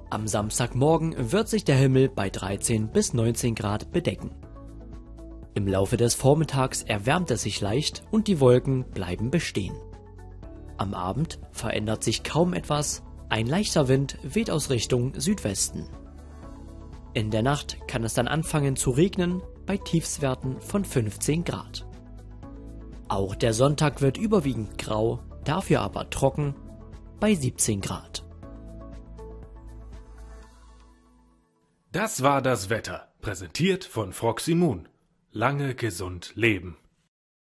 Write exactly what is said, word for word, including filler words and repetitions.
Am Samstagmorgen wird sich der Himmel bei dreizehn bis neunzehn Grad bedecken. Im Laufe des Vormittags erwärmt es sich leicht und die Wolken bleiben bestehen. Am Abend verändert sich kaum etwas, ein leichter Wind weht aus Richtung Südwesten. In der Nacht kann es dann anfangen zu regnen bei Tiefstwerten von fünfzehn Grad. Auch der Sonntag wird überwiegend grau, dafür aber trocken bei siebzehn Grad. Das war das Wetter, präsentiert von Froxy Moon. Lange gesund leben.